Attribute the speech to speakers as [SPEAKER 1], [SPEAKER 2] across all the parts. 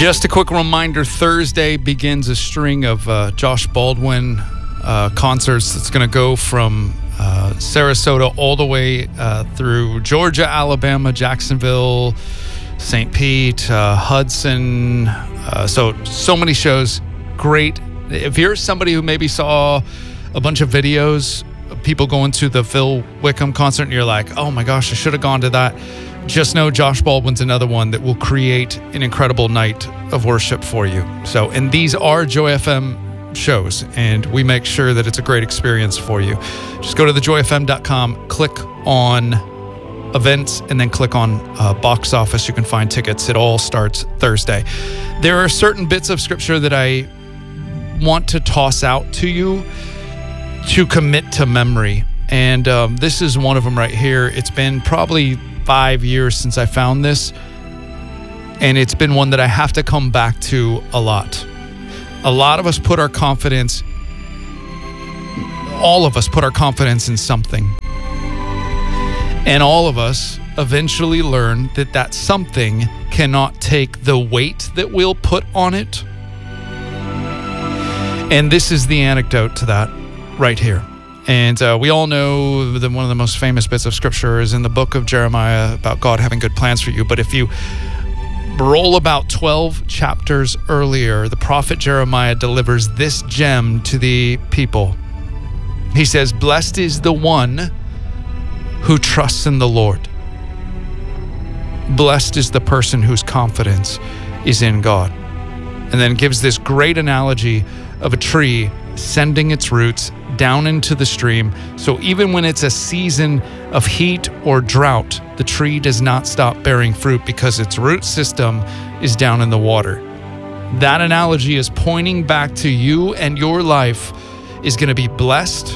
[SPEAKER 1] Just a quick reminder, Thursday begins a string of Josh Baldwin concerts that's going to go from Sarasota all the way through Georgia, Alabama, Jacksonville, St. Pete, Hudson. So many shows. Great. If you're somebody who maybe saw a bunch of videos of people going to the Phil Wickham concert and you're like, oh my gosh, I should have gone to that, just know Josh Baldwin's another one that will create an incredible night of worship for you. So, and these are Joy FM shows, and we make sure that it's a great experience for you. Just go to thejoyfm.com, click on events, and then click on box office. You can find tickets. It all starts Thursday. There are certain bits of scripture that I want to toss out to you to commit to memory. And this is one of them right here. It's been probably 5 years since I found this, and it's been one that I have to come back to a lot. A lot of us put our confidence, all of us put our confidence in something. And all of us eventually learn that that something cannot take the weight that we'll put on it. And this is the anecdote to that right here. And we all know that one of the most famous bits of scripture is in the book of Jeremiah about God having good plans for you. But if you roll about 12 chapters earlier, the prophet Jeremiah delivers this gem to the people. He says, "Blessed is the one who trusts in the Lord. Blessed is the person whose confidence is in God." And then gives this great analogy of a tree sending its roots down into the stream. So even when it's a season of heat or drought, the tree does not stop bearing fruit because its root system is down in the water. That analogy is pointing back to you, and your life is going to be blessed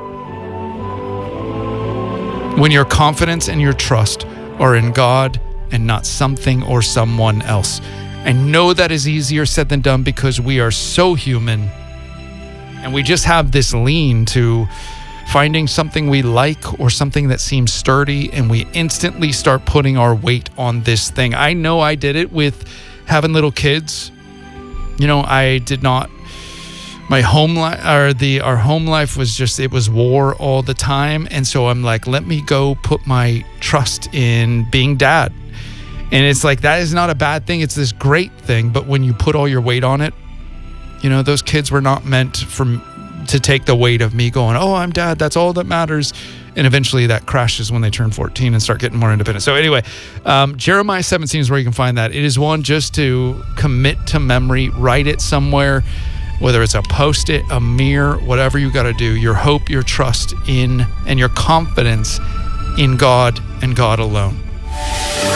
[SPEAKER 1] when your confidence and your trust are in God and not something or someone else. I know that is easier said than done because we are so human. And we just have this lean to finding something we like or something that seems sturdy, and we instantly start putting our weight on this thing. I know I did it with having little kids. You know, I did not. My home life, our home life was just, it was war all the time. And so I'm like, let me go put my trust in being dad. And it's like, that is not a bad thing. It's this great thing. But when you put all your weight on it, you know, those kids were not meant to take the weight of me going, oh, I'm dad, that's all that matters. And eventually that crashes when they turn 14 and start getting more independent. So anyway, Jeremiah 17 is where you can find that. It is one just to commit to memory, write it somewhere, whether it's a Post-it, a mirror, whatever you got to do. Your hope, your trust in, and your confidence in God and God alone.